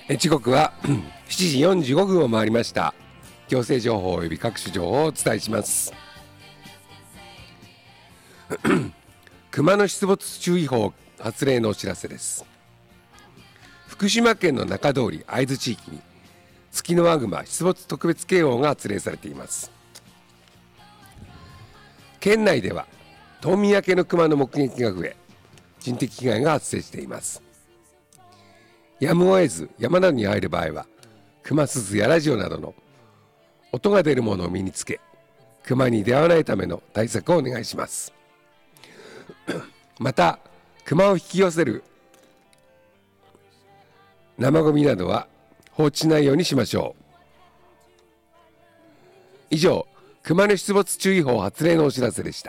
時刻は7時45分を回りました。行政情報及び各種情報をお伝えします。熊の出没注意報発令のお知らせです。福島県の中通り会津地域にツキノワグマ出没特別警報が発令されています。県内では冬眠明けの熊の目撃が増え、人的被害が発生しています。やむを得ず山などに入る場合は、熊鈴やラジオなどの音が出るものを身につけ、熊に出会わないための対策をお願いします。また、熊を引き寄せる生ゴミなどは放置しないようにしましょう。以上、熊の出没注意報発令のお知らせでした。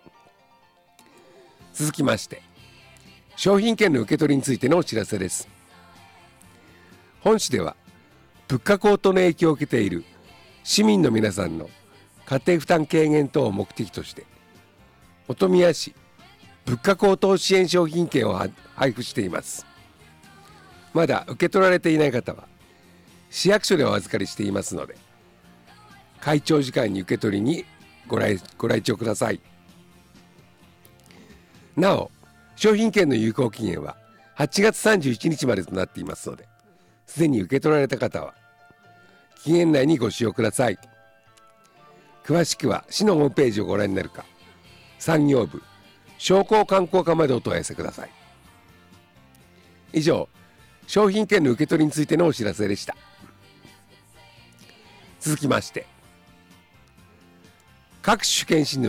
続きまして、商品券の受け取りについてのお知らせです。本市では物価高騰の影響を受けている市民の皆さんの家庭負担軽減等を目的として、本宮市物価高騰支援商品券を配布しています。まだ受け取られていない方は市役所でお預かりしていますので、開庁時間に受け取りにご来庁ください。なお、商品券の有効期限は8月31日までとなっていますので、すでに受け取られた方は期限内にご使用ください。詳しくは市のホームページをご覧になるか、産業部商工観光課までお問い合わせください。以上、商品券の受け取りについてのお知らせでした。続きまして、各種検診の